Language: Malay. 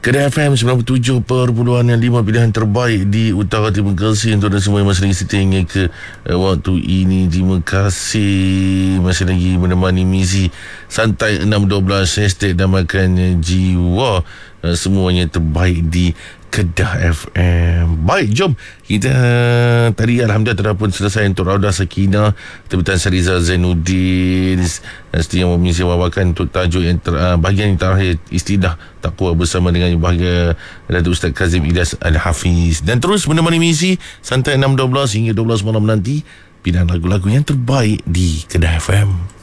Kedah FM 97.5, pilihan terbaik di Utara Timur Gelsing untuk anda semua yang masih lagi setia hingga ke waktu ini. Terima kasih masih lagi menemani misi santai 6.12 hashtag Damakan Jiwa. Semuanya terbaik di Kedah FM. Baik, jom kita tadi alhamdulillah telah pun selesai untuk Raudah Sakinah terbitan Syariza Zainuddin. Setia yang mengisi wawakan untuk tajuk yang bahagian yang terakhir, Istidah Taqwa, bersama dengan bahagia Datuk Ustaz Kazim Ilyas Al-Hafiz. Dan terus menemani misi santai 6.12 hingga 12 malam nanti, pilihan lagu-lagu yang terbaik di Kedah FM.